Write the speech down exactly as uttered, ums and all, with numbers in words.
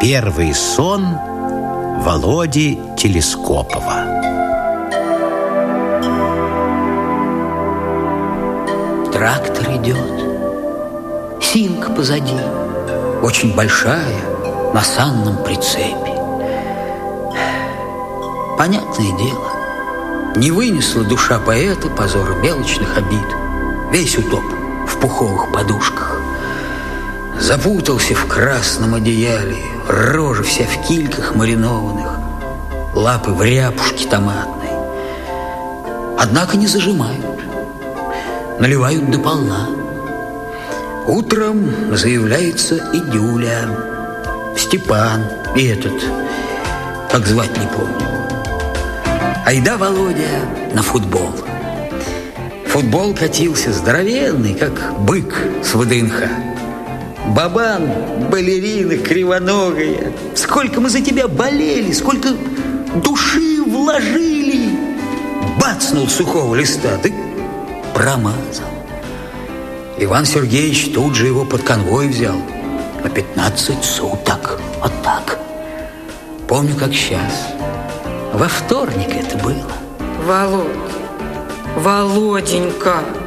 Первый сон Володи Телескопова. Трактор идет, синка позади, очень большая, на санном прицепе. Понятное дело, не вынесла душа поэта позора мелочных обид. Весь утоп в пуховых подушках. Запутался в красном одеяле, рожа вся в кильках маринованных, лапы в ряпушке томатной. Однако не зажимают, наливают дополна. Утром заявляется и Дюля, Степан и этот, как звать не помню. Айда, Володя, на футбол. Футбол катился здоровенный, как бык с ВДНХ. Бабан, балерина кривоногая, сколько мы за тебя болели, сколько души вложили. Бацнул сухого листа, ты промазал. Иван Сергеевич тут же его под конвой взял на пятнадцать суток. Вот так. Помню, как сейчас. Во вторник это было. Володь, Володенька,